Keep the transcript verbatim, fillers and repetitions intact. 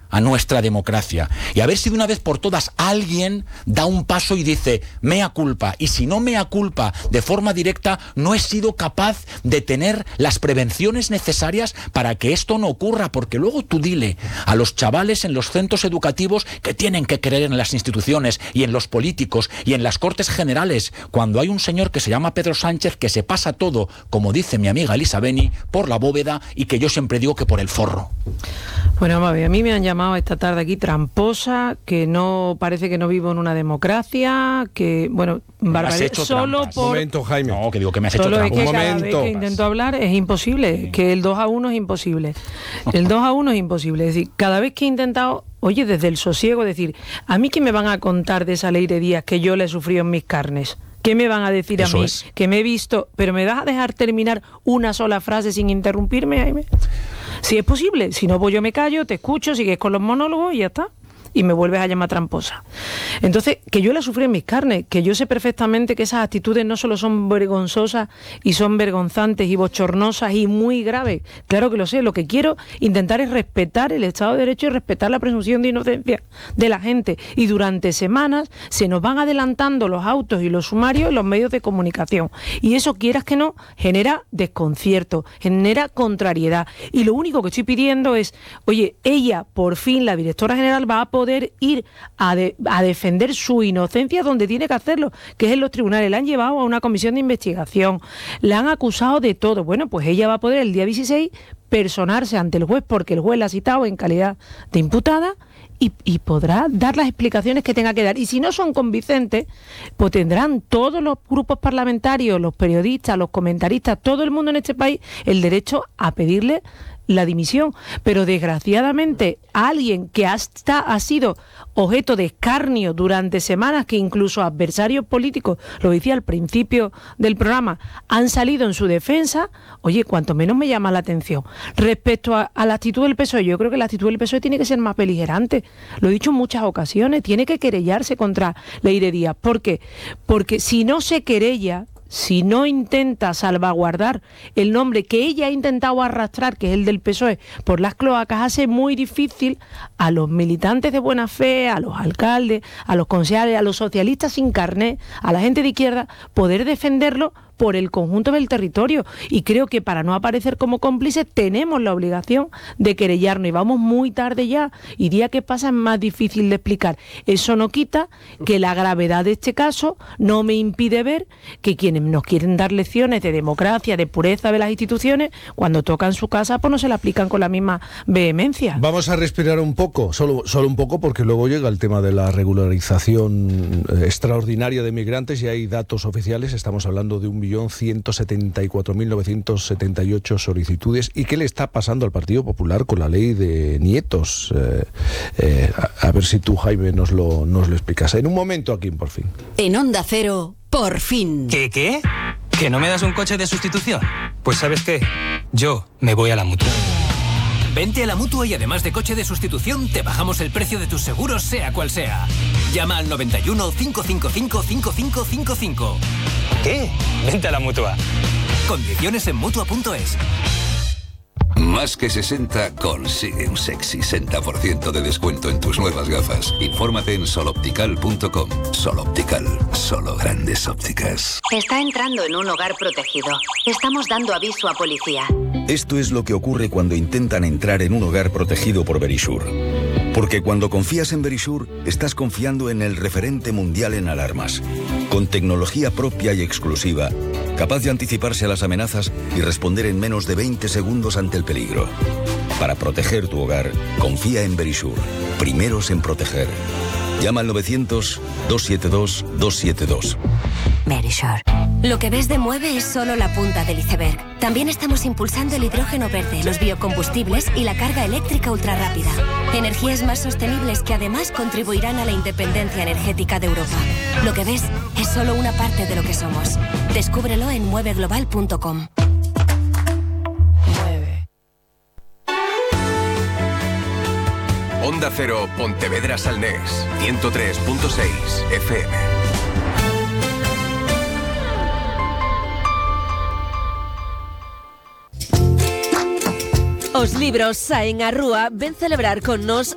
a nuestra democracia. Y a ver si de una vez por todas alguien da un paso y dice, mea culpa. Y si no mea culpa de forma directa, no he sido capaz de tener las prevenciones necesarias para que esto no ocurra. Porque luego tú dile a los chavales en los centros educativos que tienen que creer en las instituciones y en los políticos y en las Cortes Generales, cuando hay un señor que se llama Pedro Sánchez que se pasa todo, como dice mi amiga Elisa Beni, por la bóveda y que yo siempre digo que por el forro. Bueno, vamos a ver, a mí me han llamado esta tarde aquí tramposa, que no parece que no vivo en una democracia, que, bueno, barbaridad, solo trampas. por... Un momento, Jaime. No, que digo que me has hecho Solo es trampas. que Un cada momento. vez que intento hablar es imposible, que el dos a uno es imposible. El dos a uno es imposible. Es decir, cada vez que he intentado, oye, desde el sosiego, decir, ¿a mí qué me van a contar de esa ley de Díaz que yo le he sufrido en mis carnes? ¿Qué me van a decir Eso a mí? es. Que me he visto... ¿Pero me vas a dejar terminar una sola frase sin interrumpirme, Jaime? Si es posible. Si no, pues yo me callo, te escucho, sigues con los monólogos y ya está. Y me vuelves a llamar tramposa. Entonces, que yo la sufrí en mis carnes, que yo sé perfectamente que esas actitudes no solo son vergonzosas y son vergonzantes y bochornosas y muy graves. Claro que lo sé. Lo que quiero intentar es respetar el Estado de Derecho y respetar la presunción de inocencia de la gente. Y durante semanas se nos van adelantando los autos y los sumarios en los medios de comunicación. Y eso, quieras que no, genera desconcierto, genera contrariedad. Y lo único que estoy pidiendo es, oye, ella, por fin, la directora general, va a poder ir a, de, a defender su inocencia donde tiene que hacerlo, que es en los tribunales. La han llevado a una comisión de investigación, la han acusado de todo. Bueno, pues ella va a poder el día dieciséis personarse ante el juez, porque el juez la ha citado en calidad de imputada, y, y podrá dar las explicaciones que tenga que dar. Y si no son convincentes, pues tendrán todos los grupos parlamentarios, los periodistas, los comentaristas, todo el mundo en este país el derecho a pedirle la dimisión. Pero desgraciadamente alguien que hasta ha sido objeto de escarnio durante semanas, que incluso adversarios políticos, lo decía al principio del programa, han salido en su defensa, oye, cuanto menos me llama la atención. Respecto a, a la actitud del P S O E, yo creo que la actitud del P S O E tiene que ser más beligerante. Lo he dicho en muchas ocasiones, tiene que querellarse contra Ley de Díaz. ¿Por qué? Porque si no se querella, si no intenta salvaguardar el nombre que ella ha intentado arrastrar, que es el del P S O E, por las cloacas, hace muy difícil a los militantes de buena fe, a los alcaldes, a los concejales, a los socialistas sin carné, a la gente de izquierda, poder defenderlo por el conjunto del territorio. Y creo que para no aparecer como cómplices tenemos la obligación de querellarnos, y vamos muy tarde ya, y día que pasa es más difícil de explicar. Eso no quita que la gravedad de este caso no me impide ver que quienes nos quieren dar lecciones de democracia, de pureza de las instituciones, cuando tocan su casa, pues no se la aplican con la misma vehemencia. Vamos a respirar un poco, solo, solo un poco, porque luego llega el tema de la regularización extraordinaria de migrantes, y hay datos oficiales. Estamos hablando de un millón ciento setenta y cuatro mil novecientos setenta y ocho solicitudes. ¿Y qué le está pasando al Partido Popular con la ley de nietos? Eh, eh, a, a ver si tú, Jaime, nos lo, nos lo explicas. En un momento aquí, por fin. En Onda Cero, por fin. ¿Qué, qué? ¿Que no me das un coche de sustitución? Pues ¿sabes qué? Yo me voy a la Mutua. Vente a la Mutua y además de coche de sustitución, te bajamos el precio de tus seguros, sea cual sea. Llama al noventa y uno, cinco cinco cinco, cinco cinco cinco cinco. ¿Qué? Vente a la Mutua. Condiciones en Mutua punto es. Más que sesenta consigue un sexy sesenta por ciento de descuento en tus nuevas gafas. Infórmate en soloptical punto com. Soloptical, solo grandes ópticas. Está entrando en un hogar protegido. Estamos dando aviso a policía. Esto es lo que ocurre cuando intentan entrar en un hogar protegido por Verisure. Porque cuando confías en Verisure, estás confiando en el referente mundial en alarmas. Con tecnología propia y exclusiva, capaz de anticiparse a las amenazas y responder en menos de veinte segundos ante el peligro. Para proteger tu hogar, confía en Verisure. Primeros en proteger. Llama al novecientos, doscientos setenta y dos, doscientos setenta y dos. Verisure. Lo que ves de Mueve es solo la punta del iceberg. También estamos impulsando el hidrógeno verde, los biocombustibles y la carga eléctrica ultrarrápida. Energías más sostenibles que además contribuirán a la independencia energética de Europa. Lo que ves es solo una parte de lo que somos. Descúbrelo en mueve global punto com. Onda Cero, Pontevedra Salnés, ciento tres punto seis F M. Os libros saen á rúa, ven celebrar con nos